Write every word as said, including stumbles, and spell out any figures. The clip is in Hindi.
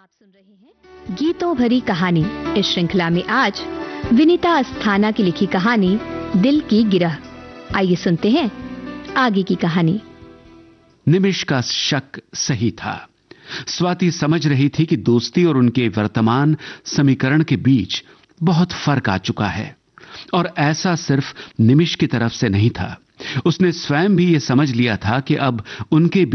आप सुन रहे हैं गीतों भरी कहानी। इस श्रृंखला में आज विनीता अस्थाना की लिखी कहानी दिल की गिरह। आइए सुनते हैं आगे की कहानी। निमिष का शक सही था। स्वाति समझ रही थी कि दोस्ती और उनके वर्तमान समीकरण के बीच बहुत फर्क आ चुका है, और ऐसा सिर्फ निमिष की तरफ से नहीं था। उसने स्वयं भी यह समझ लिया था कि अब उनके